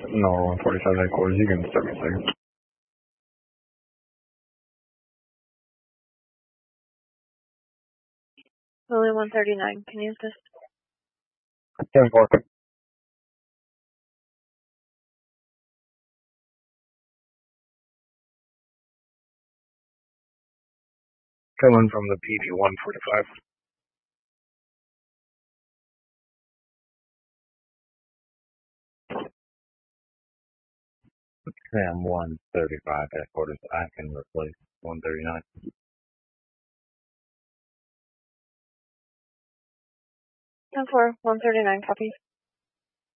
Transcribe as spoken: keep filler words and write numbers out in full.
No, one forty-seven headquarters, you can start me second. Lily one thirty-nine, can you assist? ten four. Coming from the P D one forty-five. Sam one thirty-five headquarters, I can replace one thirty-nine. ten four, one thirty-nine, copy.